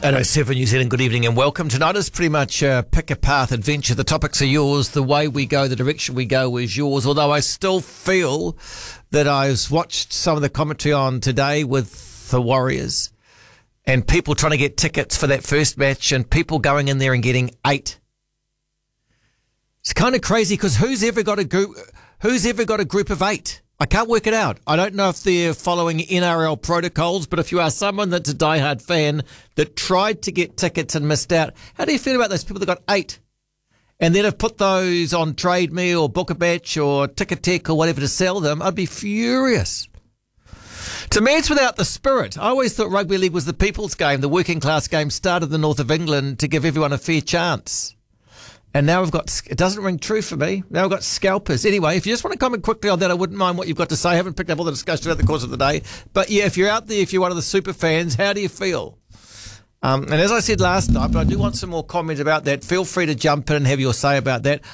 807 New Zealand, good evening and welcome. Tonight is pretty much a pick a path adventure. The topics are yours. The way we go, the direction we go is yours. Although I still feel that I've watched some of the commentary on today with the Warriors and people trying to get tickets for that first match and people going in there and getting 8. It's kind of crazy because who's ever got a group of 8? I can't work it out. I don't know if they're following NRL protocols, but if you are someone that's a diehard fan that tried to get tickets and missed out, how do you feel about those people that got 8 and then have put those on Trade Me or Book a Batch or Ticketek or whatever to sell them? I'd be furious. To me, it's without the spirit. I always thought rugby league was the people's game, the working class game, started in the north of England to give everyone a fair chance. And now it doesn't ring true for me. Now we've got scalpers. Anyway, if you just want to comment quickly on that, I wouldn't mind what you've got to say. I haven't picked up all the discussion throughout the course of the day. But yeah, if you're out there, if you're one of the super fans, how do you feel? And as I said last night, but I do want some more comments about that. Feel free to jump in and have your say about that.